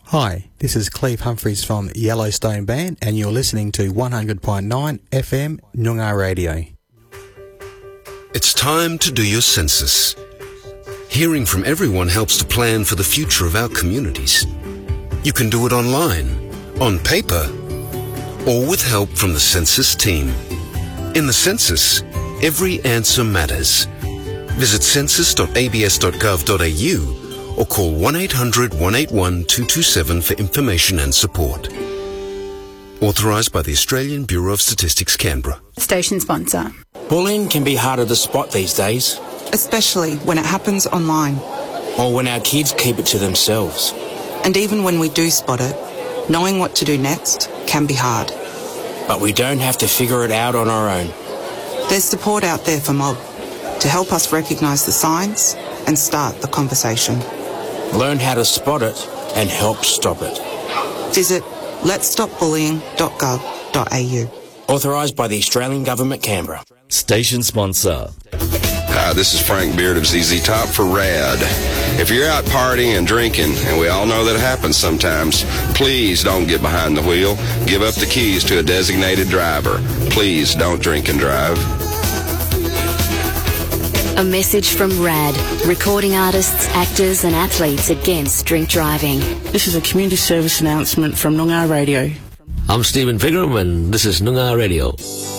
Hi, this is Cleve Humphreys from Yellowstone Band, and you're listening to 100.9 FM Noongar Radio. It's time to do your census. Hearing from everyone helps to plan for the future of our communities. You can do it online, on paper, or with help from the census team. In the census, every answer matters. Visit census.abs.gov.au or call 1-800-181-227 for information and support. Authorised by the Australian Bureau of Statistics, Canberra. Station sponsor. Bullying can be harder to spot these days. Especially when it happens online. Or when our kids keep it to themselves. And even when we do spot it, knowing what to do next can be hard. But we don't have to figure it out on our own. There's support out there for Mob to help us recognise the signs and start the conversation. Learn how to spot it and help stop it. Visit letsstopbullying.gov.au. Authorised by the Australian Government, Canberra. Station sponsor. Hi, this is Frank Beard of ZZ Top for RAD. If you're out partying and drinking, and we all know that happens sometimes, please don't get behind the wheel. Give up the keys to a designated driver. Please don't drink and drive. A message from RAD, recording artists, actors and athletes against drink driving. This is a community service announcement from Noongar Radio. I'm Stephen Pigram and this is Noongar Radio.